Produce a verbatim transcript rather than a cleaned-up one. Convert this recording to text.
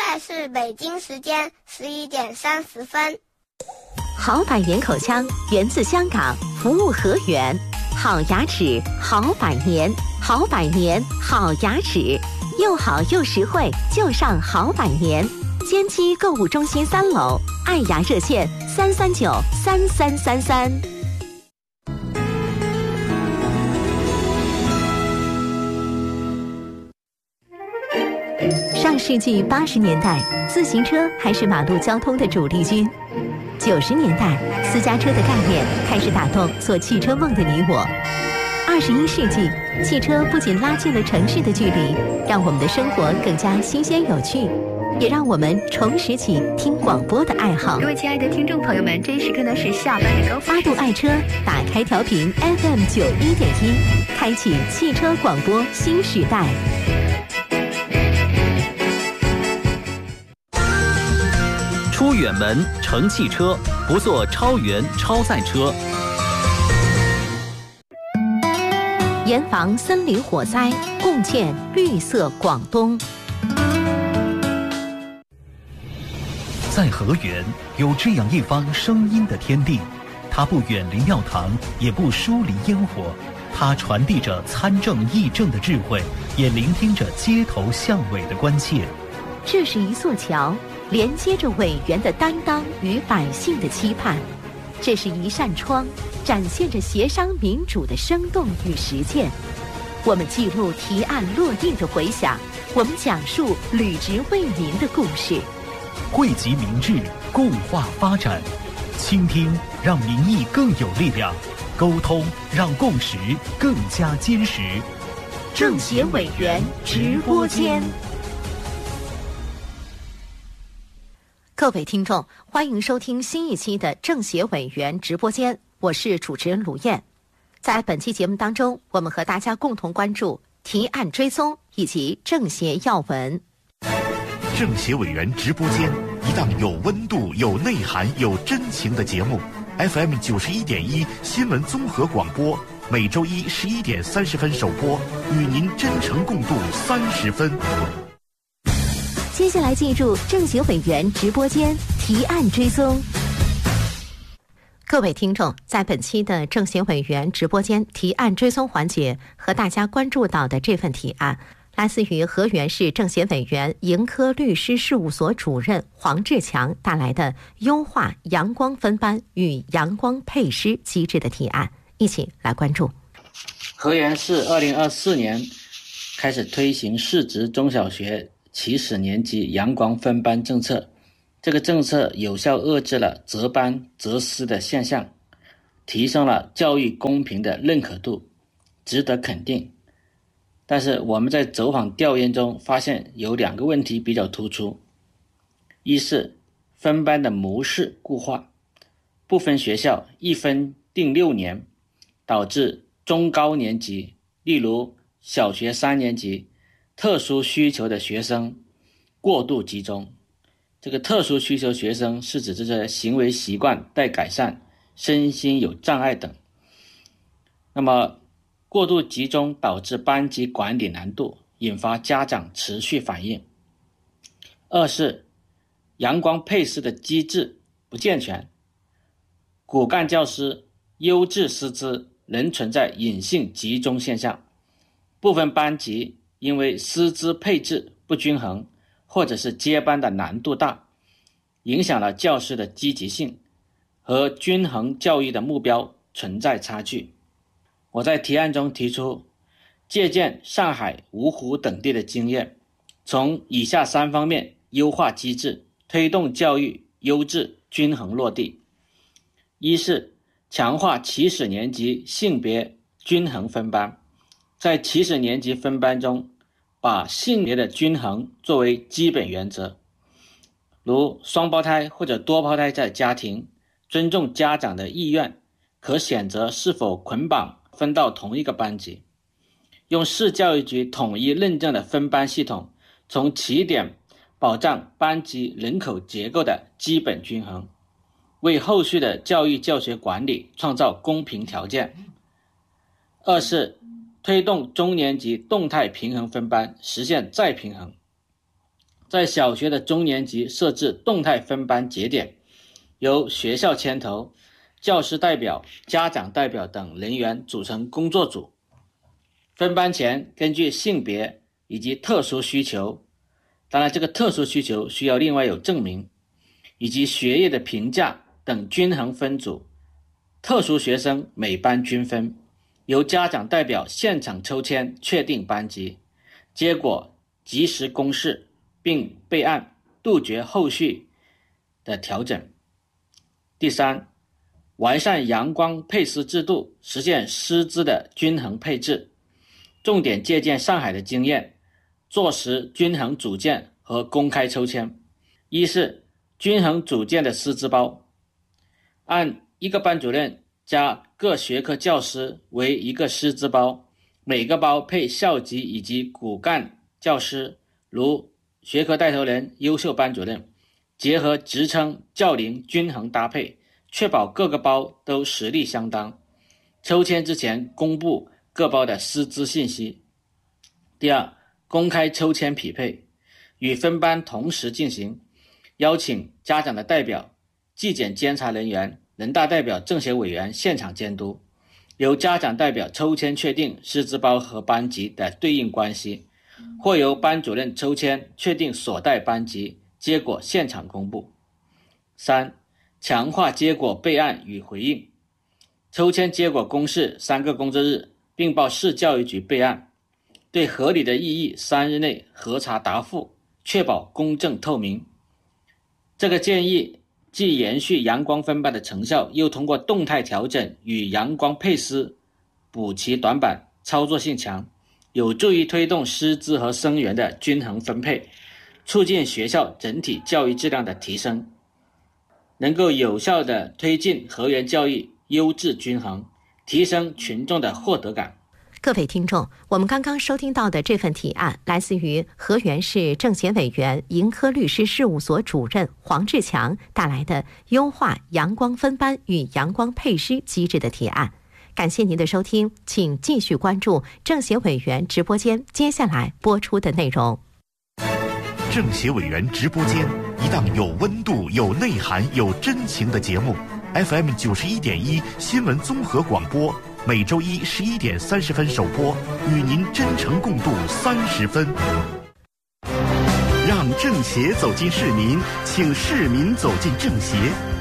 在是北京时间十一点三十分。 好百年口腔源自香港，服务河源，好牙齿好百年，好百年好牙齿，又好又实惠，就上好百年。坚基购物中心三楼，爱牙热线三三九三三三三。上世纪八十年代，自行车还是马路交通的主力军。九十年代，私家车的概念开始打动做汽车梦的你我。二十一世纪，汽车不仅拉近了城市的距离，让我们的生活更加新鲜有趣，也让我们重拾起听广播的爱好。 各位亲爱的听众朋友们，这一时刻呢是下班的高峰。 八度爱车，打开调频 F M 九一点一，开启汽车广播新时代。 出远门乘汽车，不坐超员超载车。 严防森林火灾，共建绿色广东。 在河源有这样一方声音的天地，它不远离庙堂，也不疏离烟火，它传递着参政议政的智慧，也聆听着街头巷尾的关切。 这是一座桥，连接着委员的担当与百姓的期盼；这是一扇窗，展现着协商民主的生动与实践。我们记录提案落地的回响，我们讲述履职为民的故事。 惠及民智，固化发展，倾听让民意更有力量，沟通让共识更加坚实。 政协委员直播间。各位听众，欢迎收听新一期的政协委员直播间，我是主持人卢燕。在本期节目当中，我们和大家共同关注提案追踪以及政协要闻。 政协委员直播间，一档有温度、有内涵、有真情的节目。F M 九十一点一新闻综合广播，每周一十一点三十分首播，与您真诚共度三十分。 接下来进入政协委员直播间提案追踪。各位听众，在本期的政协委员直播间提案追踪环节，和大家关注到的这份提案，来自于河源市政协委员盈科律师事务所主任黄志强带来的优化阳光分班与阳光配师机制的提案，一起来关注。 河源市二零二四年开始推行市直中小学起始年级阳光分班政策，这个政策有效遏制了择班择师的现象，提升了教育公平的认可度，值得肯定。但是我们在走访调研中发现有两个问题比较突出。一是分班的模式固化，部分学校一分定六年，导致中高年级，例如小学三年级特殊需求的学生过度集中。这个特殊需求学生是指这些行为习惯待改善，身心有障碍等。那么过度集中导致班级管理难度，引发家长持续反映。二是阳光配师的机制不健全，骨干教师优质师资仍存在隐性集中现象，部分班级因为师资配置不均衡，或者是接班的难度大，影响了教师的积极性，和均衡教育的目标存在差距。我在提案中提出，借鉴上海、芜湖等地的经验，从以下三方面优化机制，推动教育优质均衡落地。一是强化起始年级性别均衡分班，在起始年级分班中，把性别的均衡作为基本原则，如双胞胎或者多胞胎在家庭，尊重家长的意愿，可选择是否捆绑分到同一个班级。用市教育局统一认证的分班系统，从起点保障班级人口结构的基本均衡，为后续的教育教学管理创造公平条件。二是推动中年级动态平衡分班，实现再平衡。 在小学的中年级设置动态分班节点，由学校牵头，教师代表、家长代表等人员组成工作组。分班前根据性别以及特殊需求，当然这个特殊需求需要另外有证明，以及学业的评价等均衡分组。特殊学生每班均分，由家长代表现场抽签确定班级，结果及时公示并备案，杜绝后续的调整。第三，完善阳光配师制度，实现师资的均衡配置，重点借鉴上海的经验，落实均衡组建和公开抽签。一是均衡组建的师资包，按一个班主任加各学科教师为一个师资包，每个包配校级以及骨干教师，如学科带头人、优秀班主任，结合职称教龄均衡搭配，确保各个包都实力相当。抽签之前公布各包的师资信息。第二，公开抽签匹配，与分班同时进行，邀请家长的代表、纪检监察人员、人大代表、政协委员现场监督，由家长代表抽签确定师资包和班级的对应关系，或由班主任抽签确定所带班级，结果现场公布。三，强化结果备案与回应，抽签结果公示三个工作日，并报市教育局备案，对合理的异议三日内核查答复，确保公正透明。这个建议既延续阳光分班的成效，又通过动态调整与阳光配师补齐短板，操作性强，有助于推动师资和生源的均衡分配，促进学校整体教育质量的提升，能够有效地推进河源教育优质均衡，提升群众的获得感。 各位听众，我们刚刚收听到的这份提案来自于河源市政协委员、盈科律师事务所主任黄志强带来的优化阳光分班与阳光配师机制的提案。感谢您的收听，请继续关注政协委员直播间接下来播出的内容。 政协委员直播间，一档有温度、有内涵、有真情的节目。F M 九十一点一新闻综合广播，每周一十一点三十分首播，与您真诚共度三十分。让政协走进市民，请市民走进政协。